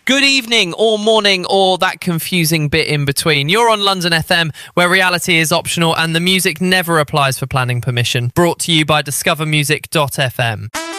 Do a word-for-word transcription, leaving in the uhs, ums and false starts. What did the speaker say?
Good evening or morning or that confusing bit in between. You're on London F M, where reality is optional and the music never applies for planning permission. Brought to you by discover music dot f m.